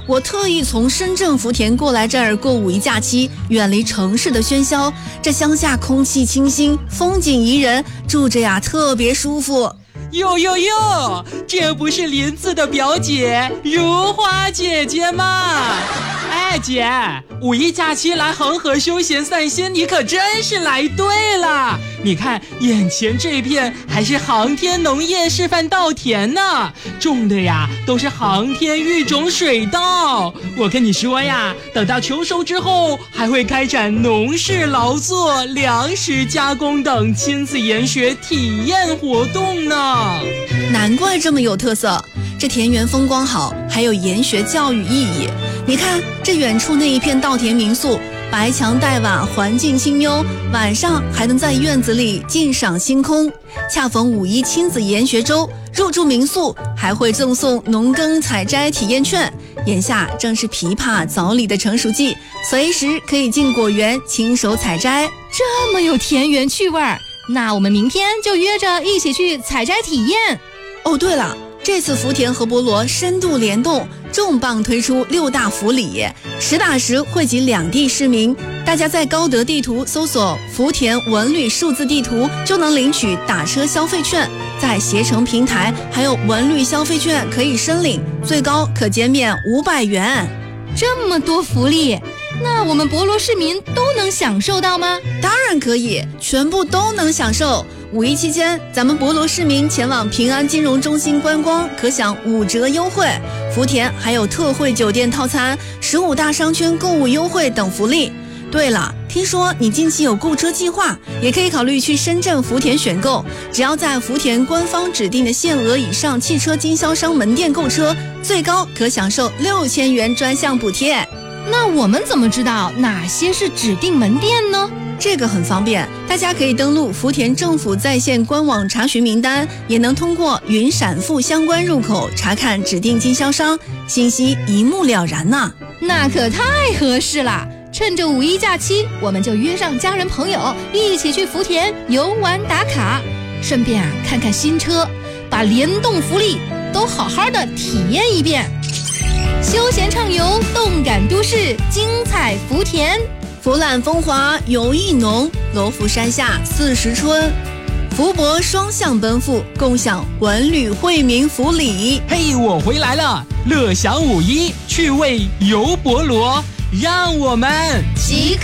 我特意从深圳福田过来这儿过五一假期，远离城市的喧嚣。这乡下空气清新，风景宜人，住着呀特别舒服。 哟，这不是林子的表姐如花姐姐吗？哎姐，五一假期来恒河休闲散心，你可真是来对了。你看眼前这片还是航天农业示范稻田呢，种的呀都是航天育种水稻。我跟你说呀，等到秋收之后，还会开展农事劳作、粮食加工等亲子研学体验活动呢。 难怪这么有特色，这田园风光好，还有研学教育意义。你看这远处那一片稻田民宿，白墙黛瓦，环境清幽，晚上还能在院子里静赏星空。恰逢五一亲子研学周，入住民宿还会赠送农耕采摘体验券。眼下正是枇杷枣李的成熟季，随时可以进果园亲手采摘。 这么有田园趣味儿，那我们明天就约着一起去采摘体验。 哦，对了，这次福田和博罗深度联动，重磅推出6大福利，实打实惠及两地市民。大家在高德地图搜索福田文旅数字地图，就能领取打车消费券，在携程平台还有文旅消费券可以申领，最高可减免500元。 这么多福利，那我们博罗市民都能享受到吗？ 当然可以，全部都能享受。五一期间，咱们博罗市民前往平安金融中心观光，可享5折优惠。福田还有特惠酒店套餐、15大商圈购物优惠等福利。对了，听说你近期有购车计划，也可以考虑去深圳福田选购。只要在福田官方指定的限额以上汽车经销商门店购车，最高可享受6000元专项补贴。 那我们怎么知道哪些是指定门店呢？ 这个很方便，大家可以登录福田政府在线官网查询名单，也能通过云闪付相关入口查看指定经销商，信息一目了然呢。 那可太合适了！趁着五一假期，我们就约上家人朋友一起去福田游玩打卡，顺便看看新车，把联动福利都好好的体验一遍。休闲畅游，动感都市，精彩福田。 俯览风华游艺浓，罗浮山下40春，福博双向奔赴，共享文旅惠民福利。 嘿，我回来了，乐享五一，趣味游博罗，让我们即刻